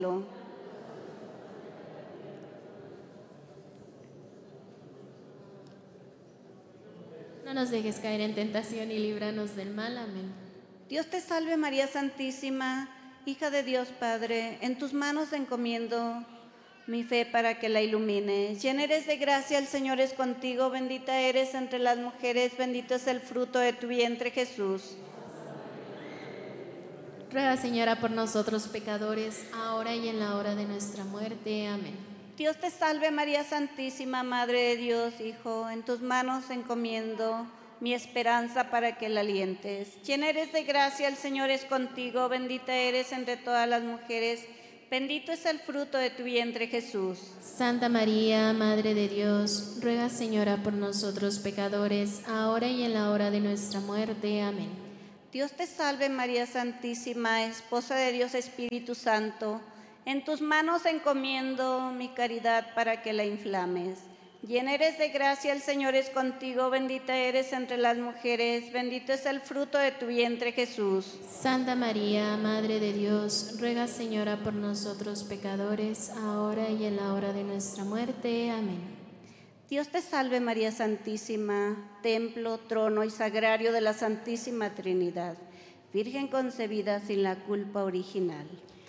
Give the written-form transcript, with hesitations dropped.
No nos dejes caer en tentación y líbranos del mal. Amén. Dios te salve María Santísima, hija de Dios Padre, en tus manos encomiendo mi fe para que la ilumines. Llena eres de gracia, el Señor es contigo, bendita eres entre las mujeres, bendito es el fruto de tu vientre Jesús. Ruega, Señora, por nosotros pecadores, ahora y en la hora de nuestra muerte. Amén. Dios te salve María Santísima, Madre de Dios, Hijo, en tus manos encomiendo mi esperanza para que la alientes. Llena eres de gracia, el Señor es contigo, bendita eres entre todas las mujeres, bendito es el fruto de tu vientre Jesús. Santa María, Madre de Dios, ruega, Señora, por nosotros pecadores, ahora y en la hora de nuestra muerte. Amén. Dios te salve María Santísima, Esposa de Dios Espíritu Santo, en tus manos encomiendo mi caridad para que la inflames. Llena eres de gracia, el Señor es contigo, bendita eres entre las mujeres, bendito es el fruto de tu vientre Jesús. Santa María, Madre de Dios, ruega, Señora, por nosotros pecadores, ahora y en la hora de nuestra muerte. Amén. Dios te salve María Santísima, templo, trono y sagrario de la Santísima Trinidad, Virgen concebida sin la culpa original.